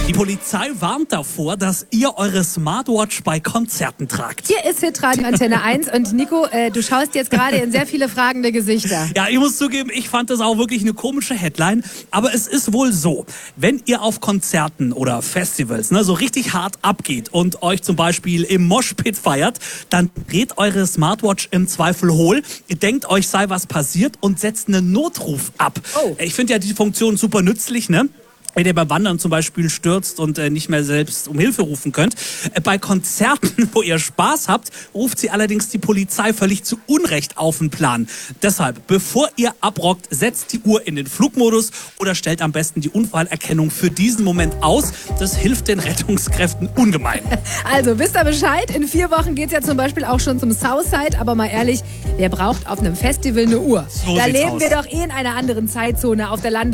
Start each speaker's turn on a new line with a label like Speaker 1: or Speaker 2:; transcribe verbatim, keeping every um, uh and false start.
Speaker 1: Die Polizei warnt davor, dass ihr eure Smartwatch bei Konzerten tragt.
Speaker 2: Hier ist Hitradio Antenne eins und Nico, äh, du schaust jetzt gerade in sehr viele fragende Gesichter.
Speaker 1: Ja, ich muss zugeben, ich fand das auch wirklich eine komische Headline. Aber es ist wohl so, wenn ihr auf Konzerten oder Festivals ne, so richtig hart abgeht und euch zum Beispiel im Moshpit feiert, dann dreht eure Smartwatch im Zweifel hohl. Ihr denkt, euch sei was passiert und setzt einen Notruf ab.
Speaker 2: Oh.
Speaker 1: Ich finde ja die Funktion super nützlich, ne? Wenn ihr beim Wandern zum Beispiel stürzt und äh, nicht mehr selbst um Hilfe rufen könnt. Äh, bei Konzerten, wo ihr Spaß habt, ruft sie allerdings die Polizei völlig zu Unrecht auf den Plan. Deshalb, bevor ihr abrockt, setzt die Uhr in den Flugmodus oder stellt am besten die Unfallerkennung für diesen Moment aus. Das hilft den Rettungskräften ungemein.
Speaker 2: Also, wisst ihr Bescheid? In vier Wochen geht's ja zum Beispiel auch schon zum Southside. Aber mal ehrlich, wer braucht auf einem Festival eine Uhr?
Speaker 1: So
Speaker 2: da
Speaker 1: sieht's
Speaker 2: leben
Speaker 1: aus.
Speaker 2: wir doch eh in einer anderen Zeitzone auf der Land